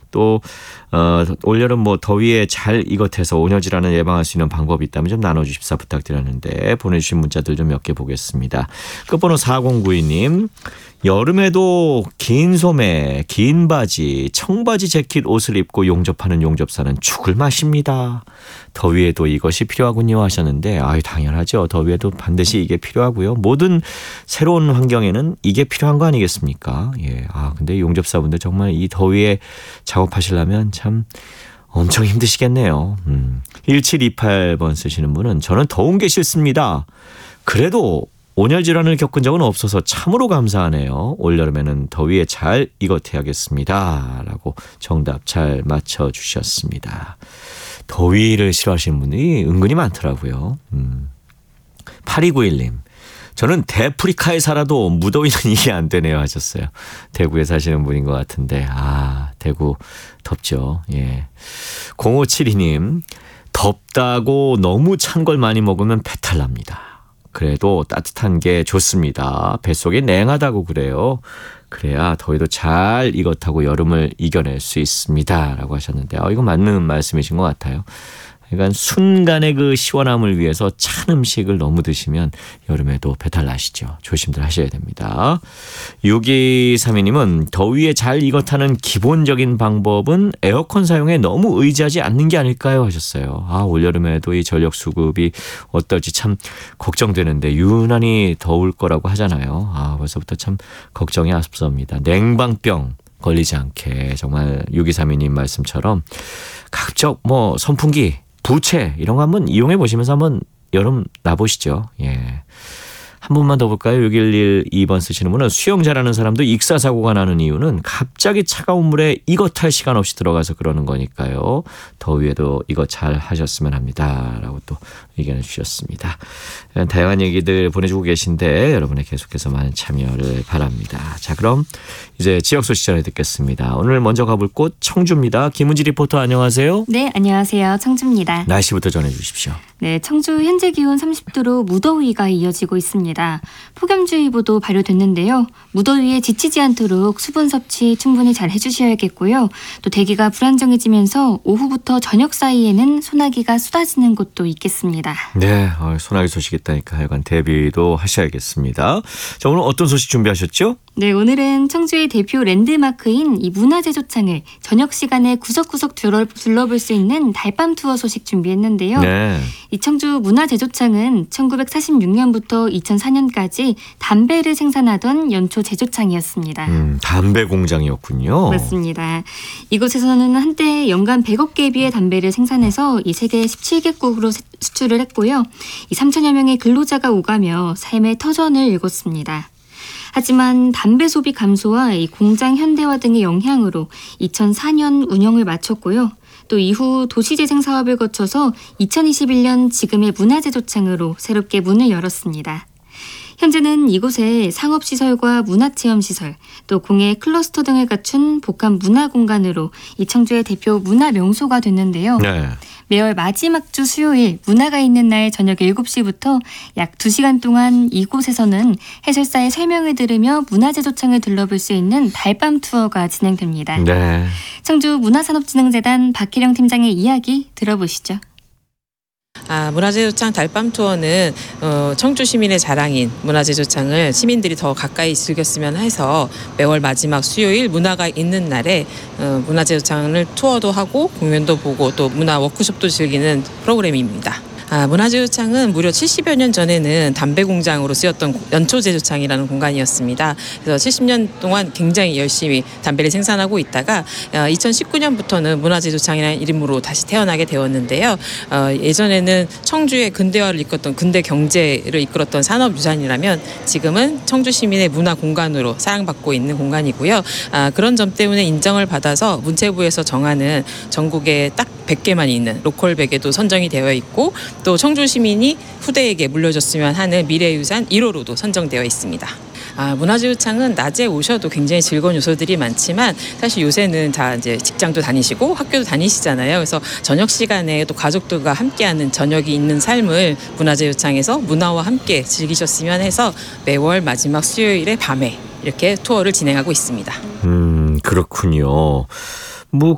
또 올여름 뭐 더위에 잘 이것해서 온열질환을 예방할 수 있는 방법이 있다면 좀 나눠주십사 부탁드렸는데 보내주신 문자들 좀 몇 개 보겠습니다. 끝번호 4092님. 여름에도 긴 소매, 긴 바지, 청바지 재킷 옷을 입고 용접하는 용접사는 죽을 맛입니다. 더위에도 이것이 필요하군요 하셨는데 아유 당연하죠. 더위에도 반드시 이게 필요하고요. 모든 새로운 환경에는 이게 필요한 거 아니겠습니까? 예. 근데 용접사분들 정말 이 더위에 작업하시려면 참 엄청 힘드시겠네요. 1728번 쓰시는 분은 저는 더운 게 싫습니다. 그래도 온열 질환을 겪은 적은 없어서 참으로 감사하네요. 올여름에는 더위에 잘 이것해야겠습니다. 라고 정답 잘 맞춰주셨습니다. 더위를 싫어하시는 분이 은근히 많더라고요. 8291님. 저는 대프리카에 살아도 무더위는 이해 안 되네요 하셨어요. 대구에 사시는 분인 것 같은데 대구 덥죠. 예. 0572님. 덥다고 너무 찬 걸 많이 먹으면 배탈 납니다. 그래도 따뜻한 게 좋습니다. 뱃속이 냉하다고 그래요. 그래야 더위도 잘 이것하고 여름을 이겨낼 수 있습니다. 라고 하셨는데 이거 맞는 말씀이신 것 같아요. 그러니까 순간의 그 시원함을 위해서 찬 음식을 너무 드시면 여름에도 배탈 나시죠. 조심들 하셔야 됩니다. 6232님은 더위에 잘 이것하는 기본적인 방법은 에어컨 사용에 너무 의지하지 않는 게 아닐까요 하셨어요. 올여름에도 이 전력 수급이 어떨지 참 걱정되는데 유난히 더울 거라고 하잖아요. 벌써부터 참 걱정이 앞섭니다. 냉방병 걸리지 않게 정말 6232님 말씀처럼 가급적 선풍기 부채 이런 거 한번 이용해 보시면서 한번 여름 나보시죠. 예. 한 분만 더 볼까요? 6112번 쓰시는 분은 수영 잘하는 사람도 익사사고가 나는 이유는 갑자기 차가운 물에 이것할 시간 없이 들어가서 그러는 거니까요. 더위에도 이거 잘 하셨으면 합니다. 라고 또 의견을 주셨습니다. 다양한 얘기들 보내주고 계신데 여러분의 계속해서 많은 참여를 바랍니다. 자, 그럼 이제 지역 소식 전해 듣겠습니다. 오늘 먼저 가볼 곳 청주입니다. 김은지 리포터 안녕하세요. 네, 안녕하세요. 청주입니다. 날씨부터 전해 주십시오. 네, 청주 현재 기온 30도로 무더위가 이어지고 있습니다. 폭염주의보도 발효됐는데요. 무더위에 지치지 않도록 수분 섭취 충분히 잘 해주셔야겠고요. 또 대기가 불안정해지면서 오후부터 저녁 사이에는 소나기가 쏟아지는 곳도 있겠습니다. 네, 소나기 소식 있다니까 하여간 대비도 하셔야겠습니다. 자, 오늘 어떤 소식 준비하셨죠? 네, 오늘은 청주의 대표 랜드마크인 이 문화제조창을 저녁 시간에 구석구석 둘러볼 수 있는 달밤 투어 소식 준비했는데요. 네. 이 청주 문화제조창은 1946년부터 2004년까지 담배를 생산하던 연초 제조창이었습니다. 담배 공장이었군요. 맞습니다. 이곳에서는 한때 연간 100억 개비의 담배를 생산해서 이 세계 17개국으로 수출을 했고요. 이 3천여 명의 근로자가 오가며 삶의 터전을 읽었습니다. 하지만 담배 소비 감소와 이 공장 현대화 등의 영향으로 2004년 운영을 마쳤고요. 또 이후 도시재생 사업을 거쳐서 2021년 지금의 문화제조창으로 새롭게 문을 열었습니다. 현재는 이곳에 상업시설과 문화체험시설, 또 공예 클러스터 등을 갖춘 복합 문화공간으로 이 청주의 대표 문화명소가 됐는데요. 네. 매월 마지막 주 수요일 문화가 있는 날 저녁 7시부터 약 2시간 동안 이곳에서는 해설사의 설명을 들으며 문화제조창을 둘러볼 수 있는 달밤 투어가 진행됩니다. 네. 청주 문화산업진흥재단 박혜령 팀장의 이야기 들어보시죠. 문화제조창 달밤 투어는 청주 시민의 자랑인 문화제조창을 시민들이 더 가까이 즐겼으면 해서 매월 마지막 수요일 문화가 있는 날에 문화제조창을 투어도 하고 공연도 보고 또 문화 워크숍도 즐기는 프로그램입니다. 문화제조창은 무려 70여 년 전에는 담배 공장으로 쓰였던 연초제조창이라는 공간이었습니다. 그래서 70년 동안 굉장히 열심히 담배를 생산하고 있다가 2019년부터는 문화제조창이라는 이름으로 다시 태어나게 되었는데요. 예전에는 청주의 근대화를 이끌었던 근대 경제를 이끌었던 산업유산이라면 지금은 청주 시민의 문화 공간으로 사랑받고 있는 공간이고요. 그런 점 때문에 인정을 받아서 문체부에서 정하는 전국에 딱 100개만 있는 로컬 100에도 선정이 되어 있고 또 청주 시민이 후대에게 물려줬으면 하는 미래유산 1호로도 선정되어 있습니다. 문화제조창은 낮에 오셔도 굉장히 즐거운 요소들이 많지만 사실 요새는 다 이제 직장도 다니시고 학교도 다니시잖아요. 그래서 저녁 시간에 또 가족들과 함께하는 저녁이 있는 삶을 문화제조창에서 문화와 함께 즐기셨으면 해서 매월 마지막 수요일의 밤에 이렇게 투어를 진행하고 있습니다. 그렇군요.